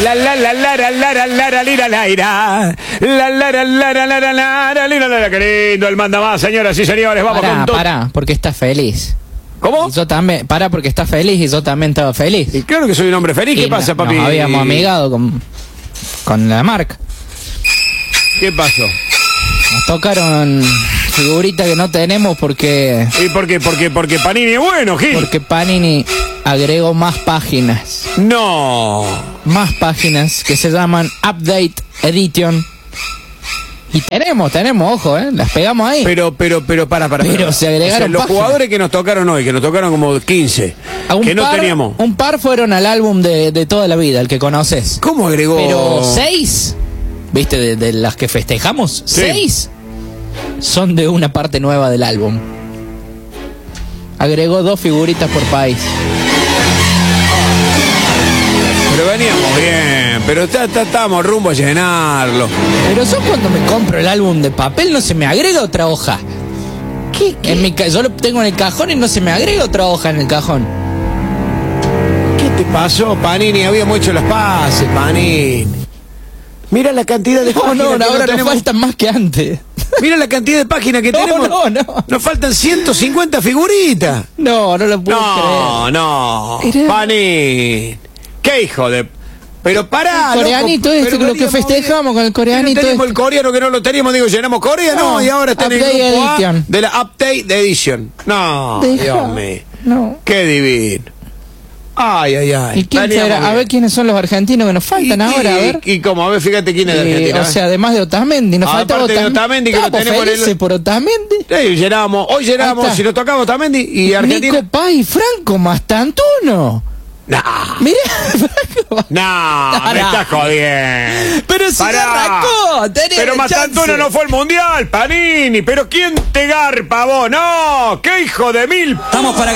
La la la la la la la la la lira la ira. La la la la la la la la lira la. Qué lindo el manda más, señoras y señores. Vamos con todo. Pará, porque está feliz. ¿Cómo? Y yo también, porque está feliz y yo también estaba feliz. Y claro que soy un hombre feliz. ¿Qué pasa, papi? Nos habíamos amigado con la marca. ¿Qué pasó? Nos tocaron figuritas que no tenemos porque... ¿Y por qué? Porque Panini es bueno, Gil. Porque Panini agregó más páginas. No. Más páginas que se llaman Update Edition. Y tenemos, ojo, las pegamos ahí. Pero, para. Pero se agregaron los páginas. jugadores que nos tocaron hoy, que nos tocaron como 15, que no teníamos. Un par fueron al álbum de toda la vida, el que conoces. ¿Cómo agregó? Pero 6, ¿viste? De las que festejamos, Sí. 6 son de una parte nueva del álbum. Agregó 2 figuritas por país. Pero veníamos bien, pero estábamos rumbo a llenarlo. Pero yo cuando me compro el álbum de papel no se me agrega otra hoja. ¿Qué? Yo lo tengo en el cajón y no se me agrega otra hoja en el cajón. ¿Qué te pasó, Panini? Habíamos hecho las pases, Panini. Mira la cantidad de páginas que ahora nos tenemos. faltan más que antes. Mira la cantidad de páginas que tenemos. No. Nos faltan 150 figuritas. No lo puedo creer. No. Era- Panini. ¿Qué hijo de...? Pero pará, El coreanito loco, este, pero lo que veníamos festejamos bien. con el coreanito No teníamos este. el coreano que no lo teníamos, digo, llenamos Corea, no, y ahora está en el Update grupo A Edition. de la Update Edition. No, Deja. Dios mío. No. Qué divino. Ay. ¿Y quién Veníamos será? A bien. ver quiénes son los argentinos que nos faltan ahora, a ver. Y como, a ver, fíjate quién es de Argentina. O sea, además de Otamendi, nos falta Aparte de Otamendi, que lo Estamos tenemos en el- felices por Otamendi. Sí, hoy Ahí llenamos, está. si nos tocaba Otamendi y Argentina. Nico Paz y Franco Mastantuono. No, Mirá, Franco. me estás jodiendo. Pero si Pará. ya arrancó, tenés Pero Mastantuono chance. no fue al mundial, Panini. Pero ¿quién te garpa vos? No, qué hijo de mil. Estamos para